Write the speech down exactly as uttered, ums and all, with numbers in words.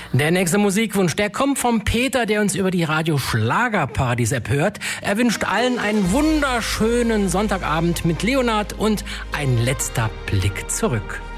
Der nächste Musikwunsch, der kommt vom Peter, der uns über die Radio-Schlager-Paradies-App hört. Er wünscht allen einen wunderschönen Sonntagabend mit Leonard und ein letzter Blick zurück.